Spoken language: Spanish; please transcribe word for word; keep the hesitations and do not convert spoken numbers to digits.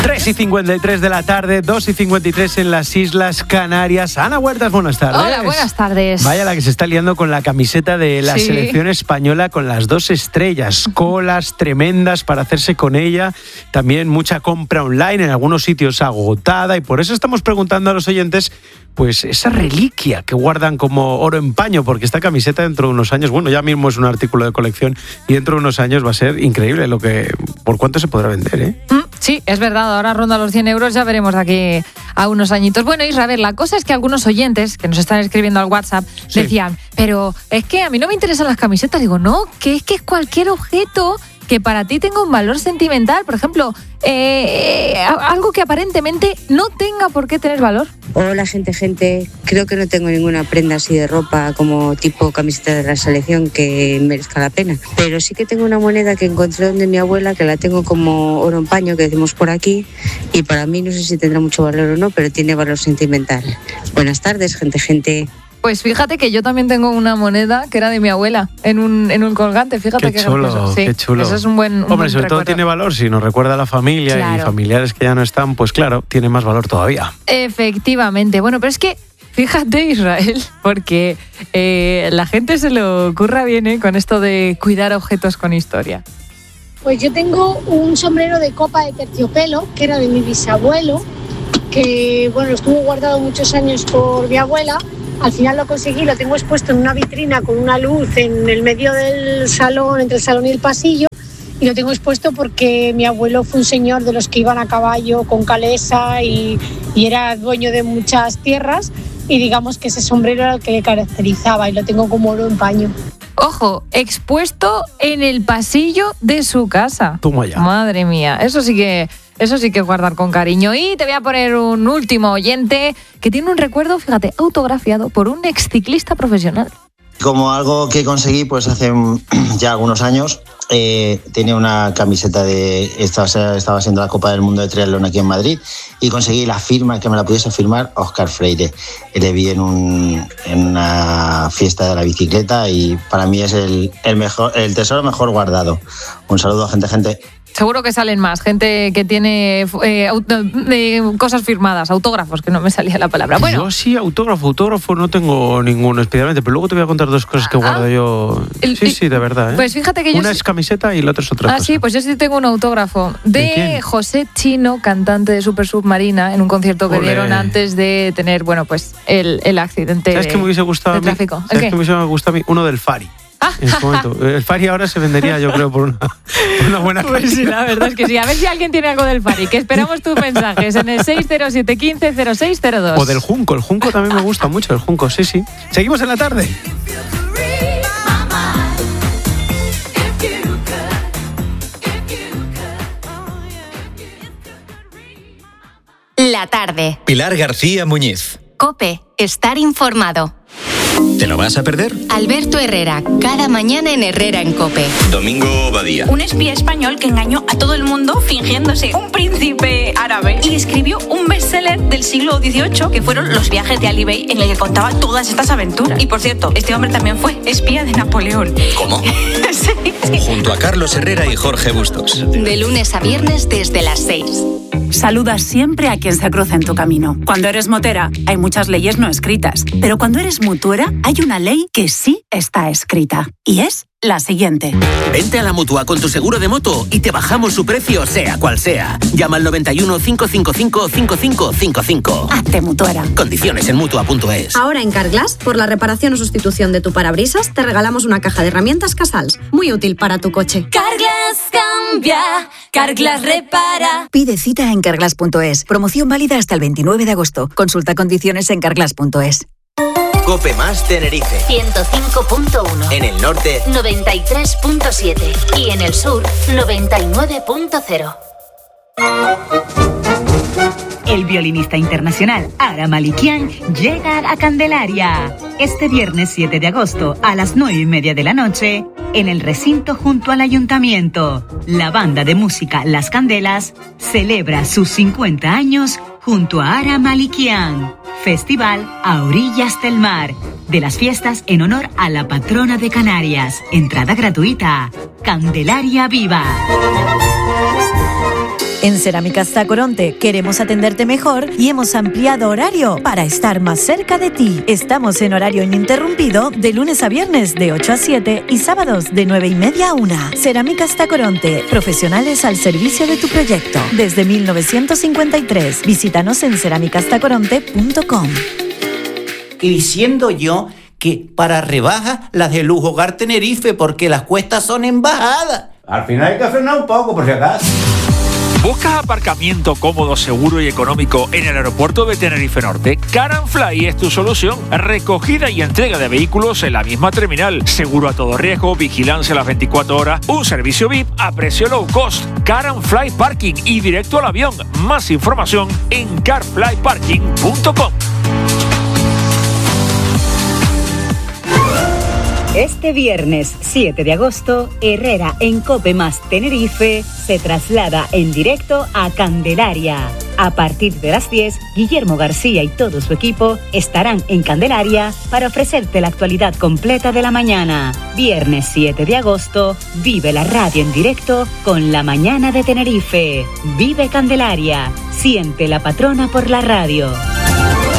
tres y cincuenta y tres de la tarde, dos y cincuenta y tres en las Islas Canarias. Ana Huertas, buenas tardes. Hola, buenas tardes. Vaya la que se está liando con la camiseta de la sí. selección española con las dos estrellas. Colas tremendas para hacerse con ella. También mucha compra online, en algunos sitios agotada. Y por eso estamos preguntando a los oyentes, pues esa reliquia que guardan como oro en paño, porque esta camiseta dentro de unos años, bueno, ya mismo es un artículo de colección y dentro de unos años va a ser increíble lo que, por cuánto se podrá vender, ¿eh? Mm, sí, es verdad, ahora ronda los cien euros, ya veremos de aquí a unos añitos. Bueno, Isra, a ver, la cosa es que algunos oyentes que nos están escribiendo al WhatsApp sí. decían, pero es que a mí no me interesan las camisetas. Digo, no, que es que es cualquier objeto que para ti tenga un valor sentimental, por ejemplo, eh, algo que aparentemente no tenga por qué tener valor. Hola, gente, gente. Creo que no tengo ninguna prenda así de ropa como tipo camiseta de la selección que merezca la pena. Pero sí que tengo una moneda que encontré donde mi abuela, que la tengo como oro en paño, que decimos por aquí, y para mí no sé si tendrá mucho valor o no, pero tiene valor sentimental. Buenas tardes, gente, gente. Pues fíjate que yo también tengo una moneda que era de mi abuela en un, en un colgante, fíjate qué qué chulo, gracioso. Sí, qué chulo. Eso es un buen un Hombre, buen sobre recuerdo. todo tiene valor si nos recuerda a la familia claro. y familiares que ya no están, pues claro, tiene más valor todavía. Efectivamente. Bueno, pero es que fíjate, Israel, porque eh, la gente se lo curra bien ¿eh? con esto de cuidar objetos con historia. Pues yo tengo un sombrero de copa de terciopelo, que era de mi bisabuelo, que bueno, estuvo guardado muchos años por mi abuela. Al final lo conseguí, lo tengo expuesto en una vitrina con una luz en el medio del salón, entre el salón y el pasillo, y lo tengo expuesto porque mi abuelo fue un señor de los que iban a caballo con calesa y, y era dueño de muchas tierras, y digamos que ese sombrero era el que le caracterizaba, y lo tengo como oro en paño. Ojo, expuesto en el pasillo de su casa. Toma ya. Madre mía, eso sí que... Eso sí que es guardar con cariño. Y te voy a poner un último oyente que tiene un recuerdo, fíjate, autografiado por un exciclista profesional. Como algo que conseguí pues hace ya algunos años, eh, tenía una camiseta de... Estaba, estaba siendo la Copa del Mundo de Triatlón aquí en Madrid y conseguí la firma, que me la pudiese firmar Óscar Freire. Le vi en, un, en una fiesta de la bicicleta y para mí es el, el, mejor, el tesoro mejor guardado. Un saludo, gente, gente. Seguro que salen más, gente que tiene eh, auto, eh, cosas firmadas, autógrafos, que no me salía la palabra. Bueno, yo sí, autógrafo, autógrafo no tengo ninguno especialmente, pero luego te voy a contar dos cosas que guardo ah, yo. El, sí, sí, de verdad. ¿eh? Pues fíjate que yo... Una sí... es camiseta y la otra es otra ah, cosa. Ah, sí, pues yo sí tengo un autógrafo de, ¿de José Chino, cantante de Super Submarina, en un concierto que Olé. dieron antes de tener, bueno, pues el, el accidente ¿Sabes de, qué me hubiese gustado de a mí? tráfico? ¿Sabes qué me hubiese gustado a mí? Uno del Fari. Ah. En este momento. El Fari ahora se vendería, yo creo, por una, por una buena cantidad. Pues sí, la verdad es que sí. A ver si alguien tiene algo del Fari, que esperamos tus mensajes en el seis cero siete uno cinco cero seis cero dos. O del Junco. El Junco también me gusta mucho, el Junco, sí, sí. Seguimos en la tarde. La tarde. Pilar García Muñiz. COPE. Estar informado. ¿Te lo vas a perder? Alberto Herrera, cada mañana en Herrera en COPE. Domingo Badía. Un espía español que engañó a todo el mundo fingiéndose un príncipe árabe y escribió un bestseller del siglo dieciocho que fueron Los viajes de Ali Bey, en el que contaba todas estas aventuras. Y por cierto, este hombre también fue espía de Napoleón. ¿Cómo? sí, sí. Junto a Carlos Herrera y Jorge Bustos. De lunes a viernes desde las seis. Saluda siempre a quien se cruza en tu camino. Cuando eres motera, hay muchas leyes no escritas. Pero cuando eres mutuera, hay una ley que sí está escrita. Y es la siguiente. Vente a la Mutua con tu seguro de moto y te bajamos su precio, sea cual sea. Llama al noventa y uno, cinco cinco cinco, cinco cinco cinco cinco. Hazte mutuera. Condiciones en Mutua punto es. Ahora en Carglass, por la reparación o sustitución de tu parabrisas, te regalamos una caja de herramientas Casals. Muy útil para tu coche. Carglass cambia, Carglass repara. Pide cita en carglass punto es. Promoción válida hasta el veintinueve de agosto. Consulta condiciones en carglass punto es. COPE más Tenerife. ciento cinco punto uno. En el norte. noventa y tres punto siete. Y en el sur. noventa y nueve punto cero. El violinista internacional Ara Malikian llega a Candelaria este viernes siete de agosto a las nueve y media de la noche en el recinto junto al ayuntamiento. La banda de música Las Candelas celebra sus cincuenta años junto a Ara Malikian. Festival a orillas del mar. De las fiestas en honor a la patrona de Canarias. Entrada gratuita. Candelaria Viva. En Cerámicas Tacoronte queremos atenderte mejor y hemos ampliado horario para estar más cerca de ti. Estamos en horario ininterrumpido de lunes a viernes de ocho a siete y sábados de nueve y media a una. Cerámicas Tacoronte, profesionales al servicio de tu proyecto. Desde mil novecientos cincuenta y tres, visítanos en cerámicas tacoronte punto com. Y diciendo yo que para rebajas las de Lujo Hogar Tenerife, porque las cuestas son en bajada. Al final hay que frenar un poco, por si acaso. ¿Buscas aparcamiento cómodo, seguro y económico en el aeropuerto de Tenerife Norte? Car and Fly es tu solución. Recogida y entrega de vehículos en la misma terminal. Seguro a todo riesgo, vigilancia a las veinticuatro horas, un servicio V I P a precio low cost. Car and Fly Parking y directo al avión. Más información en car fly parking punto com. Este viernes siete de agosto, Herrera en Cope Más Tenerife se traslada en directo a Candelaria. A partir de las diez, Guillermo García y todo su equipo estarán en Candelaria para ofrecerte la actualidad completa de la mañana. Viernes siete de agosto, vive la radio en directo con La Mañana de Tenerife. Vive Candelaria, siente la patrona por la radio.